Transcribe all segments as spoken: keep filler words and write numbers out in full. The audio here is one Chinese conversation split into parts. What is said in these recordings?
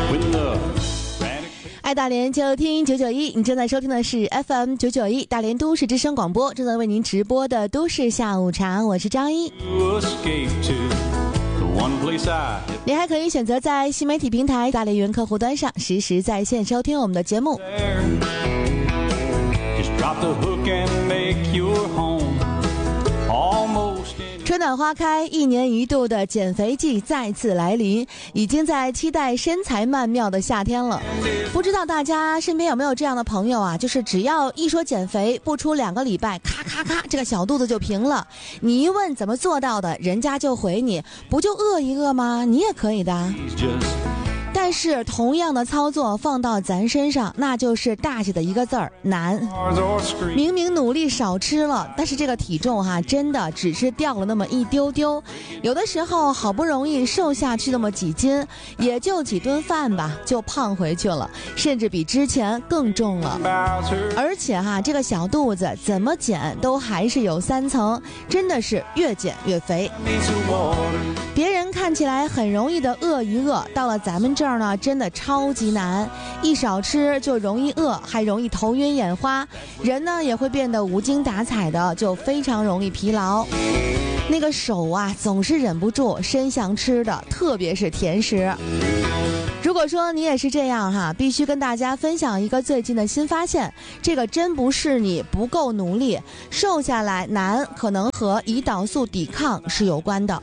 爱大连就听九九一，你正在收听的是 F M 九九一大连都市之声广播，正在为您直播的都市下午茶，我是张一。你还可以选择在新媒体平台大连云客户端上实时在线收听我们的节目。春暖花开，一年一度的减肥季再次来临，已经在期待身材曼妙的夏天了。不知道大家身边有没有这样的朋友啊？就是只要一说减肥，不出两个礼拜，咔咔咔，这个小肚子就平了。你一问怎么做到的，人家就回你，不就饿一饿吗？你也可以的。但是同样的操作放到咱身上，那就是大写的一个字儿难。明明努力少吃了，但是这个体重哈、啊，真的只是掉了那么一丢丢。有的时候好不容易瘦下去那么几斤，也就几顿饭吧，就胖回去了，甚至比之前更重了。而且哈、啊，这个小肚子怎么减都还是有三层，真的是越减越肥。别人看起来很容易的饿一饿，到了咱们这儿呢，真的超级难。一少吃就容易饿，还容易头晕眼花，人呢也会变得无精打采的，就非常容易疲劳。那个手啊，总是忍不住伸向吃的，特别是甜食。如果说你也是这样哈，必须跟大家分享一个最近的新发现，这个真不是你不够努力，瘦下来难，可能和胰岛素抵抗是有关的。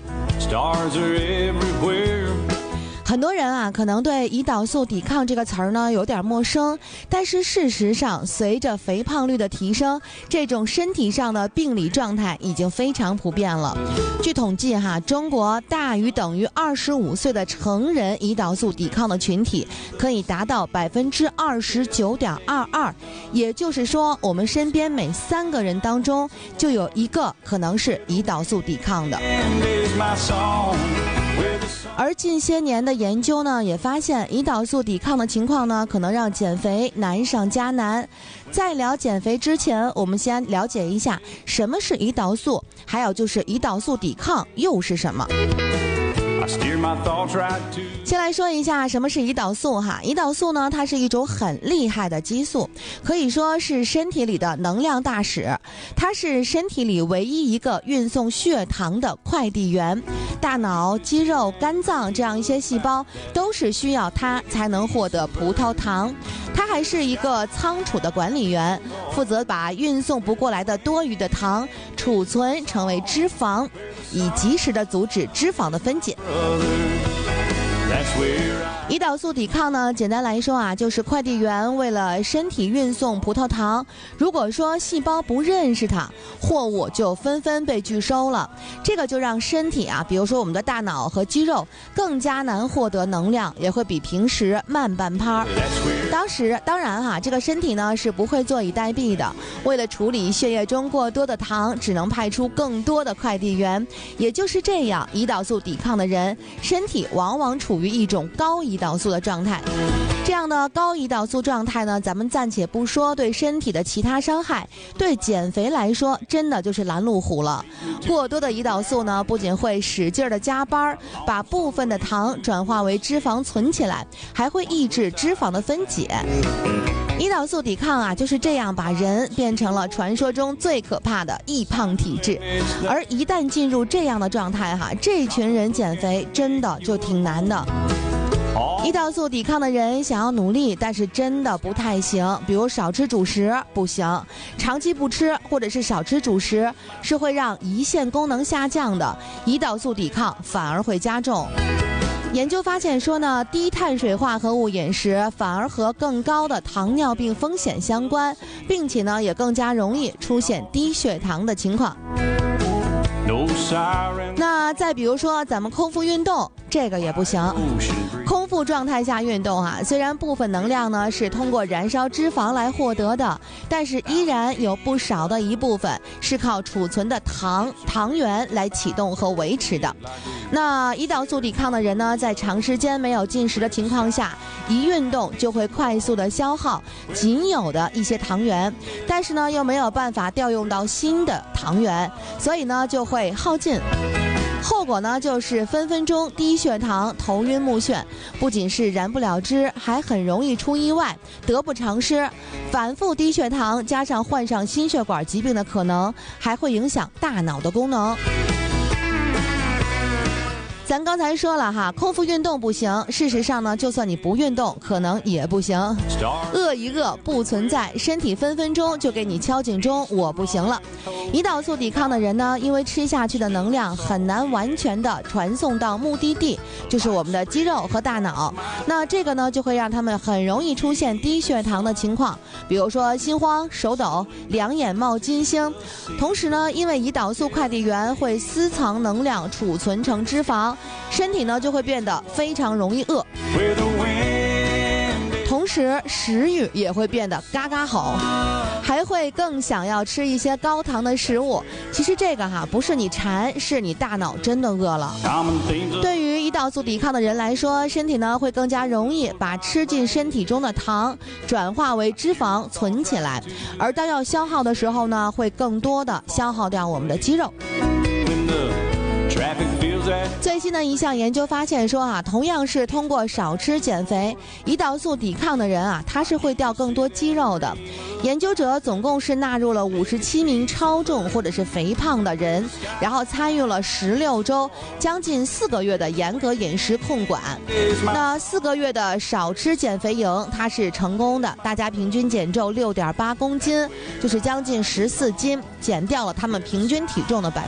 很多人啊，可能对胰岛素抵抗这个词儿呢有点陌生，但是事实上，随着肥胖率的提升，这种身体上的病理状态已经非常普遍了。据统计哈，中国大于等于二十五岁的成人胰岛素抵抗的群体可以达到百分之二十九点二二，也就是说，我们身边每三个人当中就有一个可能是胰岛素抵抗的。而近些年的研究呢，也发现胰岛素抵抗的情况呢，可能让减肥难上加难。在聊减肥之前，我们先了解一下什么是胰岛素，还有就是胰岛素抵抗又是什么。先来说一下什么是胰岛素哈，胰岛素呢，它是一种很厉害的激素，可以说是身体里的能量大使，它是身体里唯一一个运送血糖的快递员。大脑、肌肉、肝脏这样一些细胞都是需要它才能获得葡萄糖。它还是一个仓储的管理员，负责把运送不过来的多余的糖储存成为脂肪，以及时的阻止脂肪的分解。胰岛素抵抗呢，简单来说啊，就是快递员为了身体运送葡萄糖，如果说细胞不认识它，货物就纷纷被拒收了，这个就让身体啊，比如说我们的大脑和肌肉更加难获得能量，也会比平时慢半拍。当时当然哈、啊，这个身体呢是不会坐以待毙的，为了处理血液中过多的糖，只能派出更多的快递员。也就是这样，胰岛素抵抗的人身体往往处于一种高胰岛素的状态。这样的高胰岛素状态呢，咱们暂且不说对身体的其他伤害，对减肥来说真的就是拦路虎了。过多的胰岛素呢，不仅会使劲的加班，把部分的糖转化为脂肪存起来，还会抑制脂肪的分解。胰岛素抵抗啊，就是这样把人变成了传说中最可怕的易胖体质。而一旦进入这样的状态哈，这群人减肥真的就挺难的。胰岛素抵抗的人想要努力，但是真的不太行。比如少吃主食不行，长期不吃或者是少吃主食是会让胰腺功能下降的，胰岛素抵抗反而会加重。研究发现说呢，低碳水化合物饮食反而和更高的糖尿病风险相关，并且呢也更加容易出现低血糖的情况。那再比如说咱们空腹运动，这个也不行。空腹状态下运动啊，虽然部分能量呢是通过燃烧脂肪来获得的，但是依然有不少的一部分是靠储存的糖糖原来启动和维持的。那胰岛素抵抗的人呢，在长时间没有进食的情况下，一运动就会快速的消耗仅有的一些糖原，但是呢又没有办法调用到新的糖原，所以呢就会耗尽。 后果呢就是分分钟低血糖、头晕目眩，不仅是燃不了脂，还很容易出意外，得不偿失。反复低血糖加上患上心血管疾病的可能，还会影响大脑的功能。咱刚才说了哈，空腹运动不行。事实上呢，就算你不运动，可能也不行。饿一饿不存在，身体分分钟就给你敲警钟，我不行了。胰岛素抵抗的人呢，因为吃下去的能量很难完全的传送到目的地，就是我们的肌肉和大脑。那这个呢，就会让他们很容易出现低血糖的情况，比如说心慌、手抖、两眼冒金星。同时呢，因为胰岛素快递员会私藏能量，储存成脂肪。身体呢就会变得非常容易饿，同时食欲也会变得嘎嘎吼，还会更想要吃一些高糖的食物。其实这个哈不是你馋，是你大脑真的饿了。对于胰岛素抵抗的人来说，身体呢会更加容易把吃进身体中的糖转化为脂肪存起来，而当要消耗的时候呢，会更多的消耗掉我们的肌肉。最新的一项研究发现说啊，同样是通过少吃减肥，胰岛素抵抗的人啊，他是会掉更多肌肉的。研究者总共是纳入了五十七名超重或者是肥胖的人，然后参与了十六周，将近四个月的严格饮食控管。那四个月的少吃减肥营，它是成功的，大家平均减重六点八公斤，就是将近十四斤，减掉了他们平均体重的百。